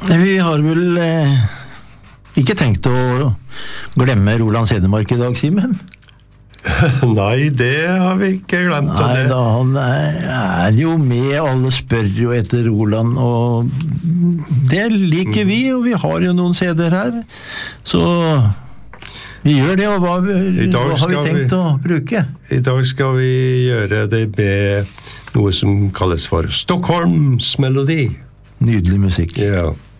Vi har vel ikke tenkt å glemme Roland Sedemark I dag, Simen? Nei, det har vi ikke glemt. Nei, da, han jo med, alle spør jo etter Roland, og det liker vi, og vi har jo noen CD-er her, så vi gjør det, og hva har vi tenkt å bruke? I dag skal vi gjøre det med noe som kalles for Stockholms melodi. Nydelig musikk. Ja.